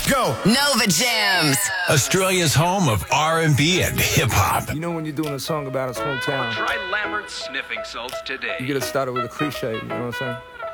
Go. Nova Jams. Australia's home of R&B and hip-hop. You know when you're doing a song about a small town, Try Lambert's sniffing salts today. you gotta start it with a cliche, you know what I'm saying?